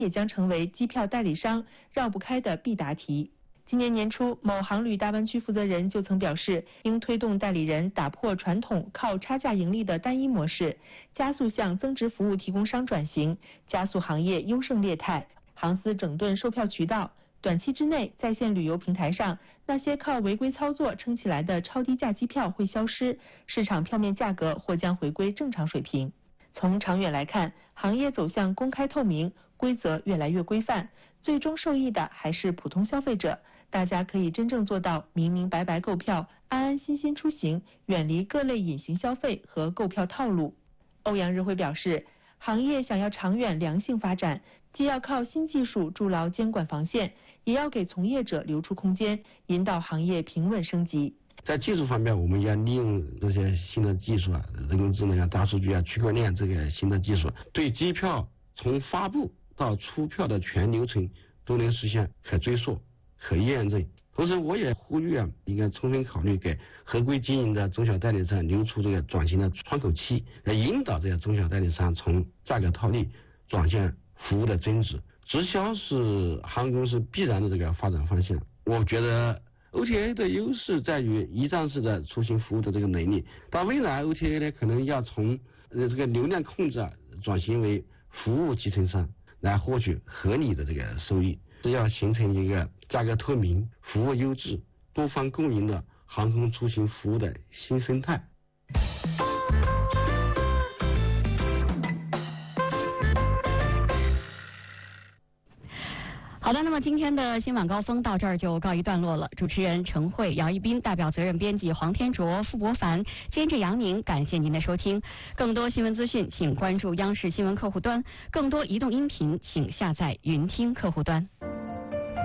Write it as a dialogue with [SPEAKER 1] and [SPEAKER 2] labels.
[SPEAKER 1] 也将成为机票代理商绕不开的必答题。今年年初，某航旅大湾区负责人就曾表示，应推动代理人打破传统靠差价盈利的单一模式，加速向增值服务提供商转型，加速行业优胜劣汰，航司整顿售票渠道。短期之内，在线旅游平台上那些靠违规操作撑起来的超低价机票会消失，市场票面价格或将回归正常水平。从长远来看，行业走向公开透明，规则越来越规范，最终受益的还是普通消费者。大家可以真正做到明明白白购票，安安心心出行，远离各类隐形消费和购票套路。欧阳日辉表示，行业想要长远良性发展，既要靠新技术筑牢监管防线，也要给从业者留出空间，引导行业平稳升级。
[SPEAKER 2] 在技术方面，我们要利用这些新的技术人工智能啊、大数据啊、区块链这个新的技术，对机票从发布到出票的全流程都能实现可追溯、可验证。同时，我也呼吁应该充分考虑给合规经营的中小代理商留出这个转型的窗口期，来引导这些中小代理商从价格套利转向服务的增值。直销是航空公司必然的这个发展方向。我觉得 OTA 的优势在于一站式的出行服务的这个能力，但未来 OTA 呢可能要从这个流量控制转型为服务集成商，来获取合理的这个收益，是要形成一个价格透明、服务优质、多方共赢的航空出行服务的新生态。
[SPEAKER 3] 好的，那么今天的新晚高峰到这儿就告一段落了。主持人陈慧、姚一斌，代表责任编辑黄天卓、付博凡，监制杨宁，感谢您的收听。更多新闻资讯，请关注央视新闻客户端；更多移动音频，请下载云听客户端。